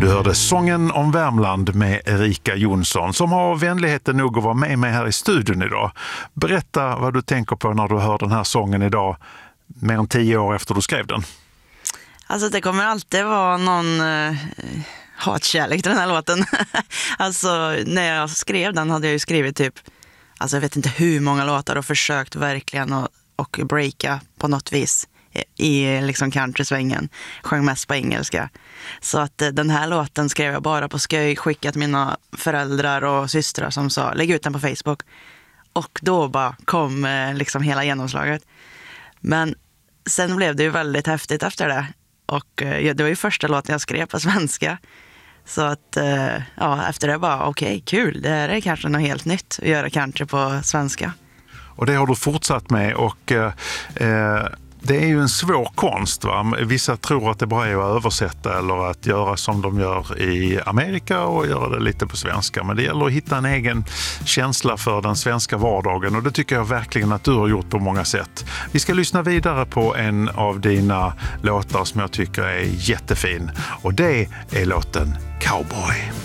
Du hörde Sången om Värmland med Erika Jonsson som har vänligheten nog att vara med mig här i studion idag. Berätta vad du tänker på när du hör den här sången idag, mer än 10 år efter du skrev den. Alltså det kommer alltid vara någon hatkärlek till den här låten. Alltså när jag skrev den hade jag ju skrivit typ, alltså jag vet inte hur många låtar och försökt verkligen och breaka på något vis i liksom countrysvängen. Sjöng mest på engelska. Så att den här låten skrev jag bara på skoj, skickat mina föräldrar och systrar som sa lägg ut den på Facebook. Och då bara kom liksom hela genomslaget. Men sen blev det ju väldigt häftigt efter det. Och det var ju första låten jag skrev på svenska. Så att ja, efter det bara okej, kul. Det här är kanske något helt nytt att göra country på svenska. Och det har du fortsatt med och det är ju en svår konst, va? Vissa tror att det bara är att översätta eller att göra som de gör i Amerika och göra det lite på svenska. Men det gäller att hitta en egen känsla för den svenska vardagen och det tycker jag verkligen att du har gjort på många sätt. Vi ska lyssna vidare på en av dina låtar som jag tycker är jättefin och det är låten Cowboy.